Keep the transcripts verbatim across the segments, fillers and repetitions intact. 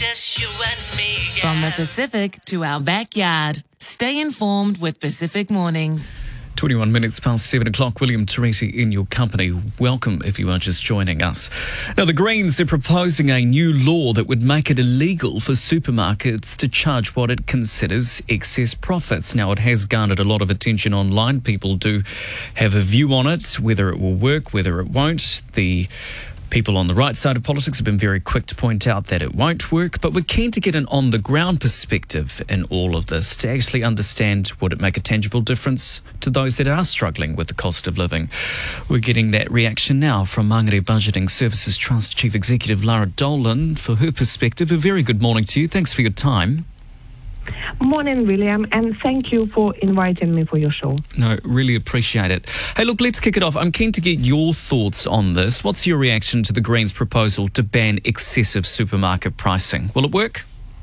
just you and me, yeah. From the Pacific to our backyard. Stay informed with Pacific Mornings. twenty-one minutes past seven o'clock. William Teresi in your company. Welcome if you are just joining us. Now, the Greens are proposing a new law that would make it illegal for supermarkets to charge what it considers excess profits. Now, it has garnered a lot of attention online. People do have a view on it, whether it will work, whether it won't. The people on the right side of politics have been very quick to point out that it won't work, but we're keen to get an on-the-ground perspective in all of this to actually understand would it make a tangible difference to those that are struggling with the cost of living. We're getting that reaction now from Mangere Budgeting Services Trust Chief Executive Lara Dolan for her perspective. A very good morning to you. Thanks for your time. Morning, William, and thank you for inviting me for your show. No, really appreciate it. Hey, look, let's kick it off. I'm keen to get your thoughts on this. What's your reaction to the Greens' proposal to ban excessive supermarket pricing? Will it work?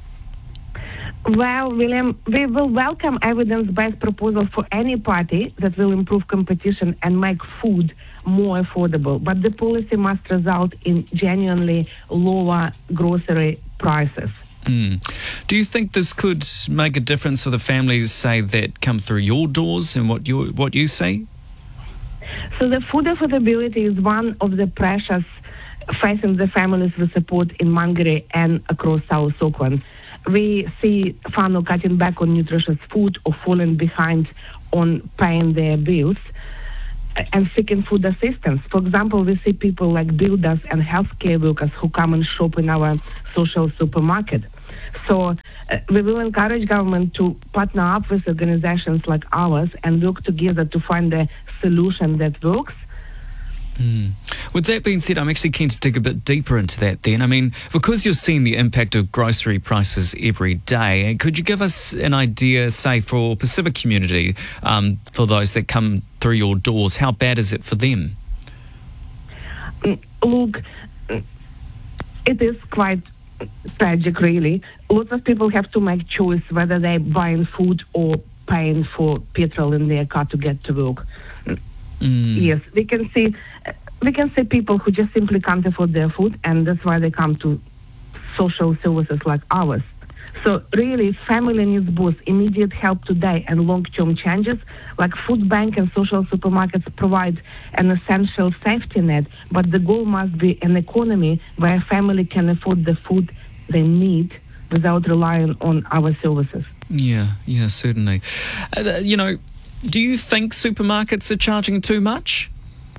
Well, William, we will welcome evidence-based proposal for any party that will improve competition and make food more affordable. But the policy must result in genuinely lower grocery prices. Mm. Do you think this could make a difference for the families, say, that come through your doors and what you what you see? So the food affordability is one of the pressures facing the families we support in Mangere and across South Auckland. We see whānau cutting back on nutritious food or falling behind on paying their bills and seeking food assistance. For example, we see people like builders and healthcare workers who come and shop in our social supermarket. So uh, we will encourage government to partner up with organizations like ours and work together to find a solution that works. Mm. With that being said, I'm actually keen to dig a bit deeper into that then. I mean, because you're seeing the impact of grocery prices every day, could you give us an idea, say, for Pacific community, um, for those that come through your doors, how bad is it for them? Mm, look, it is quite tragic, really. Lots of people have to make choice whether they're buying food or paying for petrol in their car to get to work. Mm. Yes, we can see we can see people who just simply can't afford their food, and that's why they come to social services like ours. So really, family needs both immediate help today and long-term changes. Like food bank and social supermarkets provide an essential safety net, but the goal must be an economy where a family can afford the food they need without relying on our services. Yeah, yeah, certainly. Uh, you know, do you think supermarkets are charging too much?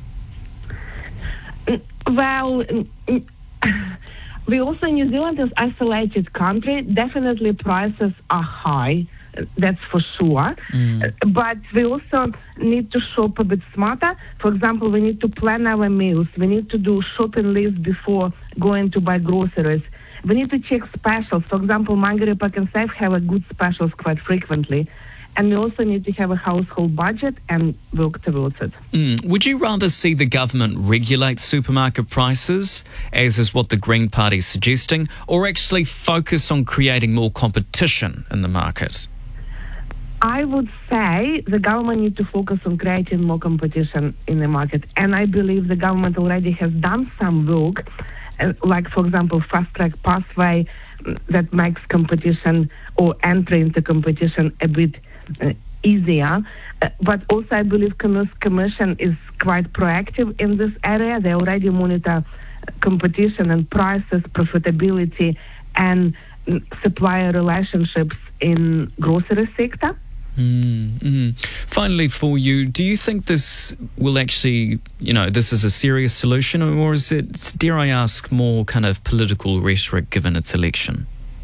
Well, we also, New Zealand is an isolated country. Definitely prices are high, that's for sure. Mm. But we also need to shop a bit smarter. For example, we need to plan our meals. We need to do shopping lists before going to buy groceries. We need to check specials. For example, Mangere Pack and Save have a good specials quite frequently. And we also need to have a household budget and work towards it. Mm. Would you rather see the government regulate supermarket prices, as is what the Green Party is suggesting, or actually focus on creating more competition in the market? I would say the government needs to focus on creating more competition in the market. And I believe the government already has done some work, uh, like, for example, fast-track pathway that makes competition or entry into competition a bit Uh, easier, uh, but also I believe Commerce Commission is quite proactive in this area. They already monitor competition and prices, profitability, and mm, supplier relationships in grocery sector. Mm-hmm. Finally, for you, do you think this will actually, you know, this is a serious solution, or is it, dare I ask, more kind of political rhetoric given its election?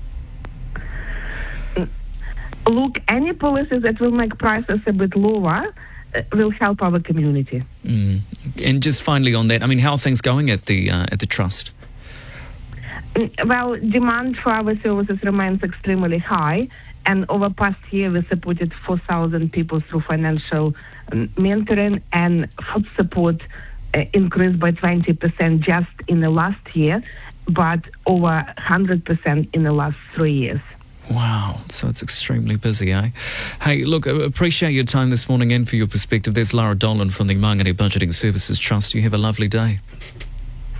Look, any policies that will make prices a bit lower uh, will help our community. Mm. And just finally on that, I mean, how are things going at the uh, at the trust? Well, demand for our services remains extremely high, and over past year we supported four thousand people through financial um, mentoring, and food support uh, increased by twenty percent just in the last year, but over one hundred percent in the last three years. Wow, so it's extremely busy, eh? Hey, look, I appreciate your time this morning and for your perspective. That's Lara Dolan from the Mangere Budgeting Services Trust. You have a lovely day.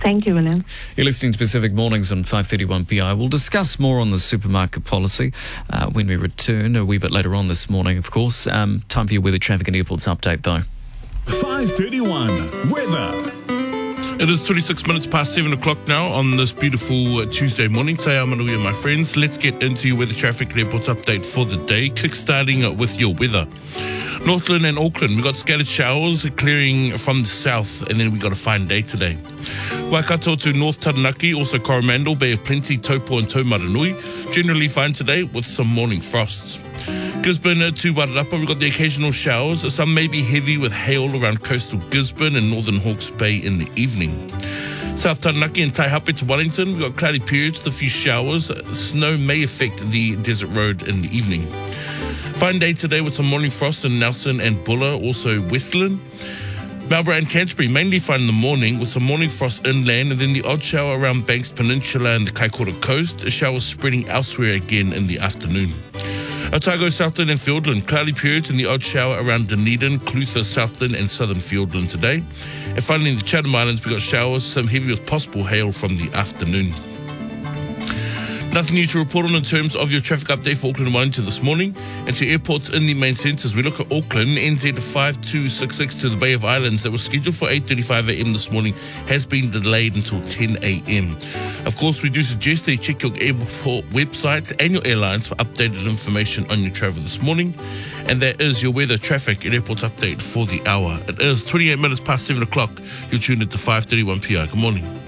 Thank you, William. You're listening to Pacific Mornings on five thirty-one P I. We'll discuss more on the supermarket policy uh, when we return a wee bit later on this morning, of course. Um, time for your weather, traffic and airports update, though. five thirty-one weather. It is twenty-six minutes past seven o'clock now on this beautiful uh, Tuesday morning. Te ao manuia, my friends. Let's get into your weather, traffic and airports update for the day, kick-starting uh, with your weather. Northland and Auckland, we got scattered showers clearing from the south, and then we got a fine day today. Waikato to North Taranaki, also Coromandel, Bay of Plenty, Taupo and Taumaranui. Generally fine today with some morning frosts. Gisborne to Wairarapa, we've got the occasional showers. Some may be heavy with hail around coastal Gisborne and northern Hawke's Bay in the evening. South Taranaki and Taihape to Wellington, we've got cloudy periods with a few showers. Snow may affect the desert road in the evening. Fine day today with some morning frost in Nelson and Bulla, also Westland. Marlborough and Canterbury, mainly fine in the morning with some morning frost inland, and then the odd shower around Banks Peninsula and the Kaikoura coast. A shower spreading elsewhere again in the afternoon. Otago, Southland and Fiordland, cloudy periods and the odd shower around Dunedin, Clutha, Southland and Southern Fiordland today. And finally in the Chatham Islands, we got showers, some heavy with possible hail from the afternoon. Nothing new to report on in terms of your traffic update for Auckland and Wellington this morning. And to airports in the main centres, we look at Auckland, N Z five two six six to the Bay of Islands that was scheduled for eight thirty-five a.m. this morning has been delayed until ten a.m. Of course, we do suggest that you check your airport website and your airlines for updated information on your travel this morning. And that is your weather, traffic and airports update for the hour. It is twenty-eight minutes past seven o'clock. You're tuned into five thirty-one P I. Good morning.